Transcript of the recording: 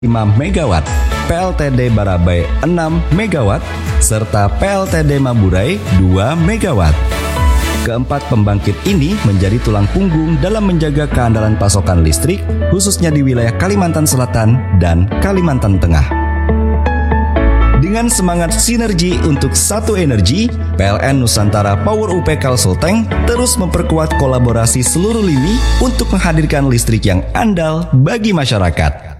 5 MW, PLTD Barabai 6 MW, serta PLTD Maburay 2 MW. Keempat pembangkit ini menjadi tulang punggung dalam menjaga keandalan pasokan listrik, khususnya di wilayah Kalimantan Selatan dan Kalimantan Tengah. Dengan semangat sinergi untuk satu energi, PLN Nusantara Power UP Kalsulteng terus memperkuat kolaborasi seluruh lini untuk menghadirkan listrik yang andal bagi masyarakat.